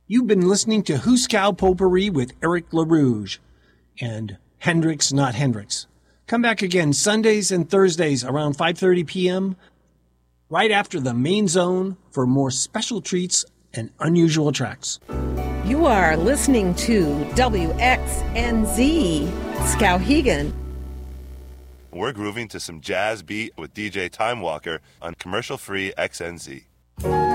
You've been listening to Huskow Potpourri with Eric LaRouge and Hendrix Not Hendrix. Come back again Sundays and Thursdays around 5:30 p.m. right after the main zone for more special treats and unusual tracks. You are listening to WXNZ Skowhegan. We're grooving to some jazz beat with DJ Time Walker on commercial-free XNZ.